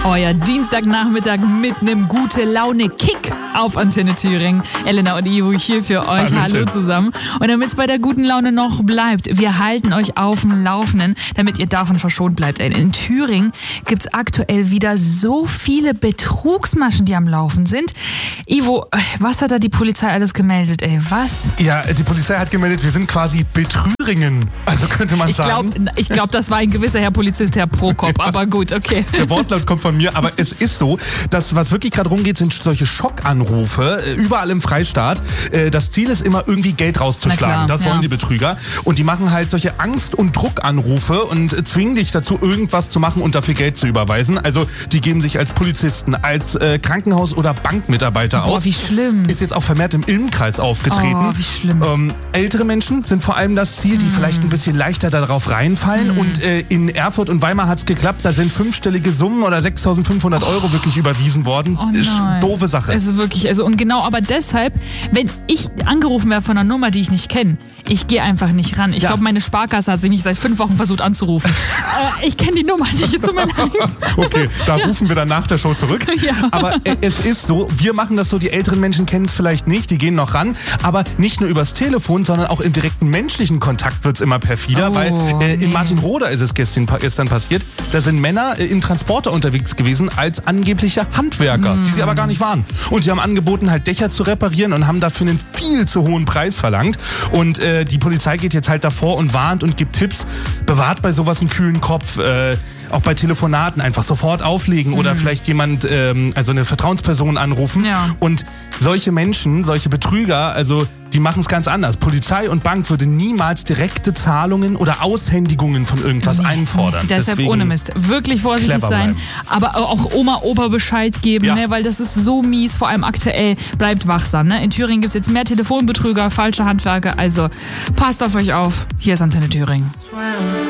Euer Dienstagnachmittag mit einem Gute-Laune-Kick auf Antenne Thüringen. Elena und Ivo hier für euch. Hallo zusammen. Und damit es bei der guten Laune noch bleibt, wir halten euch auf dem Laufenden, damit ihr davon verschont bleibt. In Thüringen gibt es aktuell wieder so viele Betrugsmaschen, die am Laufen sind. Ivo, was hat da die Polizei alles gemeldet, ey? Was? Ja, die Polizei hat gemeldet, wir sind quasi Betrüringen. Also könnte man sagen. Ich glaube, das war ein gewisser Herr Polizist, Herr Prokop. Aber gut, okay. Der Wortlaut kommt von mir, aber es ist so, dass was wirklich gerade rumgeht, sind solche Schockanrufe, überall im Freistaat. Das Ziel ist immer, irgendwie Geld rauszuschlagen. Das wollen die Betrüger. Und die machen halt solche Angst- und Druckanrufe und zwingen dich dazu, irgendwas zu machen und dafür Geld zu überweisen. Also die geben sich als Polizisten, als Krankenhaus- oder Bankmitarbeiter aus. Boah, wie schlimm. Ist jetzt auch vermehrt im Ilmenkreis aufgetreten. Oh, wie schlimm. Ältere Menschen sind vor allem das Ziel, die vielleicht ein bisschen leichter darauf reinfallen. Und in Erfurt und Weimar hat es geklappt. Da sind 5-stellige Summen oder 6.500 € wirklich überwiesen worden. Doofe Sache. Es ist wirklich, und genau, aber deshalb, wenn ich angerufen werde von einer Nummer, die ich nicht kenne, ich gehe einfach nicht ran. Ich glaube, meine Sparkasse hat sich mich seit 5 Wochen versucht anzurufen. Ich kenne die Nummer nicht, es tut mir leid. Okay, da rufen wir dann nach der Show zurück. Ja. Aber es ist so, wir machen das so, die älteren Menschen kennen es vielleicht nicht, die gehen noch ran. Aber nicht nur übers Telefon, sondern auch im direkten menschlichen Kontakt wird es immer perfider, weil in Martinroda ist es gestern passiert. Da sind Männer im Transporter unterwegs gewesen als angebliche Handwerker, die sie aber gar nicht waren. Und die haben angeboten, halt Dächer zu reparieren und haben dafür einen viel zu hohen Preis verlangt. Und die Polizei geht jetzt halt davor und warnt und gibt Tipps. Bewahrt bei sowas einen kühlen Kopf. Auch bei Telefonaten einfach sofort auflegen oder vielleicht jemand, also eine Vertrauensperson anrufen. Ja. Und solche Menschen, solche Betrüger, also die machen es ganz anders. Polizei und Bank würde niemals direkte Zahlungen oder Aushändigungen von irgendwas einfordern. Deshalb ohne Mist. Wirklich vorsichtig sein, aber auch Oma, Opa Bescheid geben, ne? Weil das ist so mies, vor allem aktuell. Bleibt wachsam. Ne? In Thüringen gibt es jetzt mehr Telefonbetrüger, falsche Handwerker, also passt auf euch auf. Hier ist Antenne Thüringen.